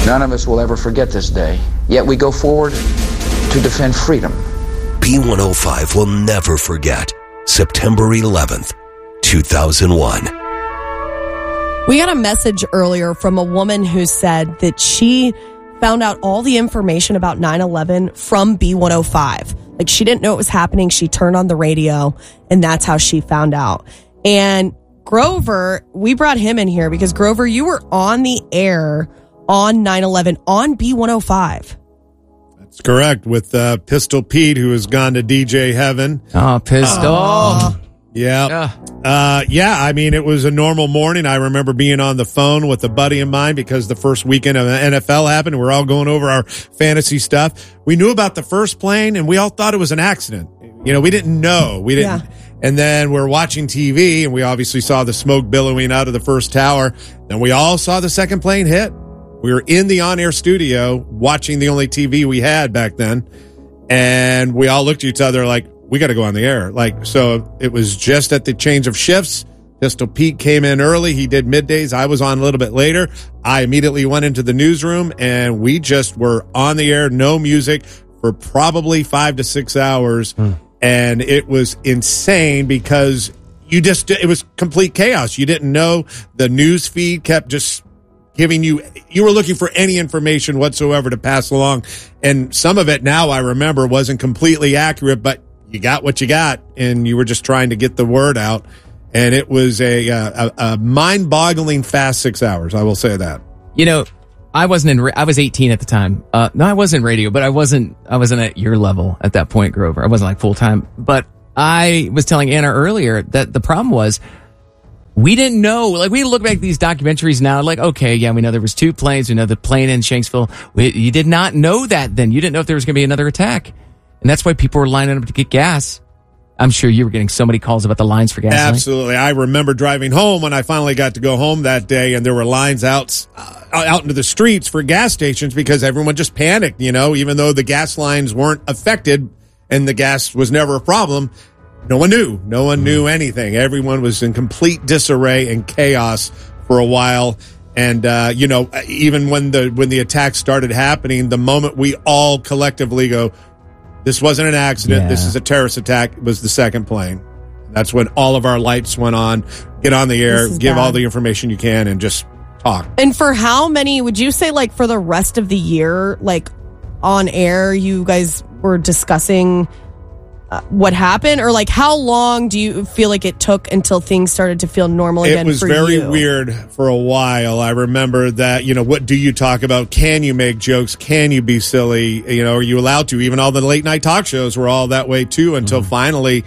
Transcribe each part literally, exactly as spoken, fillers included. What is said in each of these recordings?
None of us will ever forget this day, yet we go forward to defend freedom. B one oh five will never forget September eleventh, two thousand one. We got a message earlier from a woman who said that she found out all the information about nine eleven from B one oh five. Like, she didn't know it was happening. She turned on the radio, and that's how she found out. And Grover, we brought him in here because, Grover, you were on the air on nine eleven on B one oh five. That's correct, with uh, Pistol Pete, who has gone to D J heaven. Oh, Pistol. Oh. Yeah. Yeah. Uh, yeah, I mean, it was a normal morning. I remember being on the phone with a buddy of mine because the first weekend of the N F L happened. We're all going over our fantasy stuff. We knew about the first plane, and we all thought it was an accident. You know, we didn't know. We didn't. Yeah. And then we're watching T V, and we obviously saw the smoke billowing out of the first tower. Then we all saw the second plane hit. We were in the on-air studio watching the only T V we had back then, and we all looked at each other like, we got to go on the air. Like, so it was just at the change of shifts. Pistol Pete came in early. He did middays. I was on a little bit later. I immediately went into the newsroom, and we just were on the air, no music, for probably five to six hours. Hmm. And it was insane because you just, it was complete chaos. You didn't know. The news feed kept just giving you, you were looking for any information whatsoever to pass along. And some of it now I remember wasn't completely accurate, but you got what you got, and you were just trying to get the word out. And it was a, a, a mind-boggling fast six hours. I will say that. You know, I wasn't in, I was eighteen at the time. Uh, no, I was in radio, but I wasn't, I wasn't at your level at that point, Grover. I wasn't like full time, but I was telling Anna earlier that the problem was we didn't know, like, we look back at these documentaries now, like, okay, yeah, we know there was two planes. We know the plane in Shanksville. We, you did not know that then. You didn't know if there was going to be another attack. And that's why people were lining up to get gas. I'm sure you were getting so many calls about the lines for gas. Absolutely. I remember driving home when I finally got to go home that day, and there were lines out, uh, out into the streets for gas stations because everyone just panicked, you know, even though the gas lines weren't affected and the gas was never a problem. No one knew. No one knew anything. Everyone was in complete disarray and chaos for a while. And, uh, you know, even when the, when the attack started happening, the moment we all collectively go, this wasn't an accident. Yeah. This is a terrorist attack. It was the second plane. That's when all of our lights went on. Get on the air, give bad. all the information you can, and just talk. And for how many, would you say, like, for the rest of the year, like, on air, you guys were discussing uh, what happened? Or, like, how long do you feel like it took until things started to feel normal again for you? It was very weird for a while. I remember that, you know, what do you talk about? Can you make jokes? Can you be silly? You know, are you allowed to? Even all the late night talk shows were all that way too, until mm-hmm. finally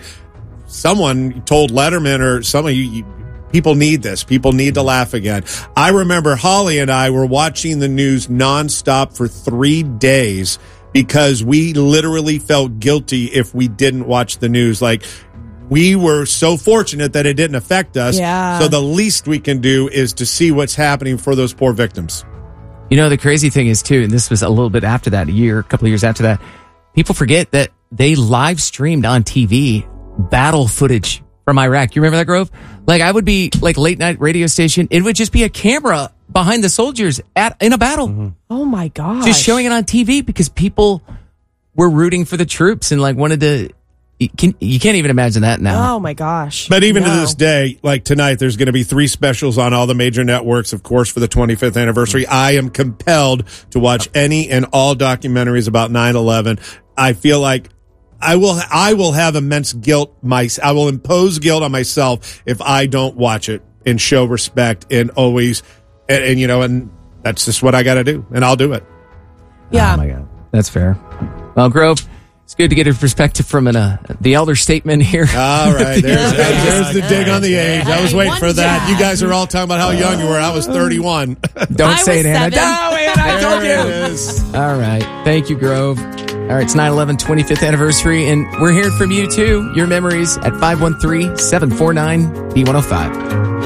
someone told Letterman or someone, you, you, people need this. People need to laugh again. I remember Holly and I were watching the news nonstop for three days because we literally felt guilty if we didn't watch the news. Like, we were so fortunate that it didn't affect us. Yeah. So the least we can do is to see what's happening for those poor victims. You know, the crazy thing is, too, and this was a little bit after that, a year, a couple of years after that, people forget that they live streamed on T V battle footage from Iraq. You remember that, Grove? Like, I would be, like, late night radio station. It would just be a camera behind the soldiers at in a battle. Mm-hmm. Oh, my gosh. Just showing it on T V because people were rooting for the troops and, like, wanted to... You, can, you can't even imagine that now. Oh, my gosh. But even no. to this day, like tonight, there's going to be three specials on all the major networks, of course, for the twenty-fifth anniversary. I am compelled to watch any and all documentaries about nine eleven. I feel like I will I will have immense guilt. My, I will impose guilt on myself if I don't watch it and show respect and always, and, and you know, and that's just what I got to do, and I'll do it. Yeah. Oh, my God. That's fair. Well, Grove, it's good to get a perspective from an, uh, the elder statement here. All right. There's, there's the dig on the age. I was waiting for that. You guys are all talking about how young you were. I was thirty-one. Don't I say it, Hannah. seven. No, Hannah, I told you. All right. Thank you, Grove. All right, it's nine eleven twenty-fifth anniversary, and we're hearing from you, too. Your memories at five one three, seven four nine, B one oh five.